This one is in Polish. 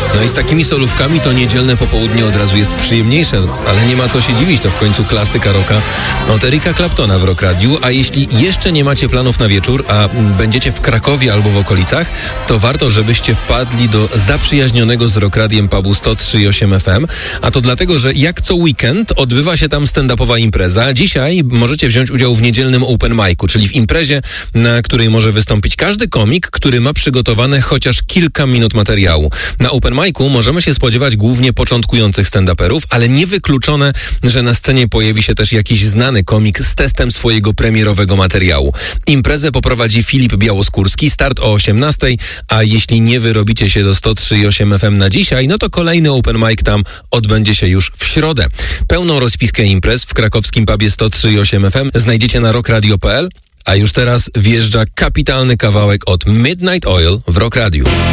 No i z takimi solówkami to niedzielne popołudnie od razu jest przyjemniejsze, ale nie ma co się dziwić, to w końcu klasyka rocka od Erika Claptona w Rock Radiu, a jeśli jeszcze nie macie planów na wieczór, a będziecie w Krakowie albo w okolicach, to warto, żebyście wpadli do zaprzyjaźnionego z Rock Radiem pubu 103,8 FM, a to dlatego, że jak co weekend odbywa się tam stand-upowa impreza. Dzisiaj możecie wziąć udział w niedzielnym open micu, czyli w imprezie, na której może wystąpić każdy komik, który ma przygotowane chociaż kilka minut materiału. Na open micu możemy się spodziewać głównie początkujących stand-uperów, ale niewykluczone, że na scenie pojawi się też jakiś znany komik z testem swojego premierowego materiału. Imprezę poprowadzi Filip Białoskórski, start o 18:00, a jeśli nie wyrobicie się do 103,8 FM na dzisiaj, no to kolejny open mic tam odbędzie się już w środę. Pełną rozpiskę imprez w krakowskim pubie 103,8 FM znajdziecie na rockradio.pl, a już teraz wjeżdża kapitalny kawałek od Midnight Oil w Rock Radiu.